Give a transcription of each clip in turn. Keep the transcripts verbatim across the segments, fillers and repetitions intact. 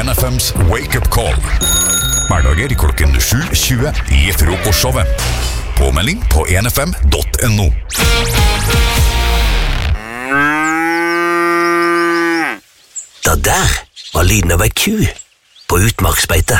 en F M's Wake Up Call. Hverdager klokken sju tjue i frokostshowet. Påmelding på en f m punktum n o. Det der var lyden av ei ku på utmarksbeite.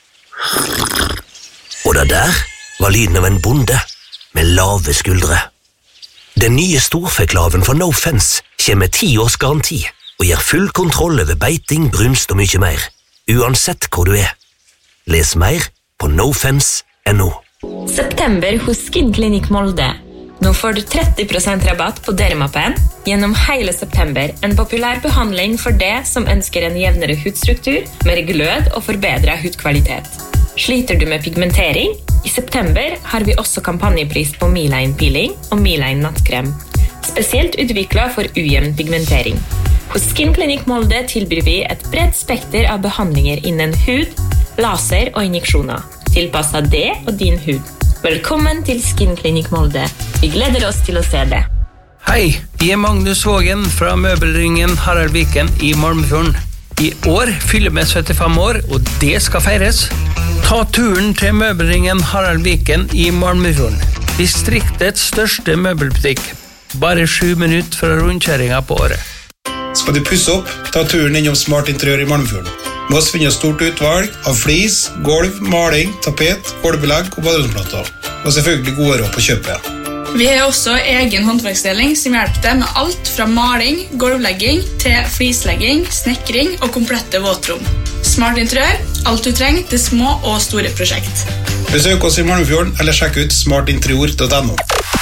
Og det der var lyden av en bonde med lave skuldre. Den nye storfeklaven fra No Fence kommer med ti års garanti og gir full kontroll over beiting, brunst og mye mer, uansett hvor du er. Les mer på no fence punktum n o. September hos Skin Clinic Molde. Nå får du tretti prosent rabatt på Dermapen gjennom hele september, en populær behandling for deg som ønsker en jevnere hudstruktur, mer glød og forbedret hudkvalitet. Sliter du med pigmentering? I september har vi også kampanjepris på Miline Peeling og Miline Nattkrem, spesielt utviklet for ujevn pigmentering. Hos Skin Clinic Molde tilbyr vi et bredt spekter av behandlinger innen hud, laser og injeksjoner, tilpasset deg og din hud. Velkommen til Skin Clinic Molde. Vi gleder oss til å se det. Hei, jeg er Magnus Vågen fra møbelringen Harald Viken i Malmefjorden. I år fyller vi syttifem år, og det skal feires. Ta turen til møbelringen Harald Viken i Malmefjorden. Distriktets største møbelbutikk. Bare sju minutter fra rundkjøringen på året. Skal du pusse opp, ta turen innom Smart Interiør i Malmefjorden. Med oss finner stort utvalg av flis, gulv, maling, tapet, gulvbelegg og baderomsplater. Og selvfølgelig gode råd på kjøpet. Vi har også egen håndverksdeling som hjelper deg med alt fra maling, gulvlegging til flislegging, snekring og komplette våtrom. Smart Interiør, alt du trenger til små og store prosjekt. Besøk oss i Malmefjorden eller sjekk ut smart interior punktum n o.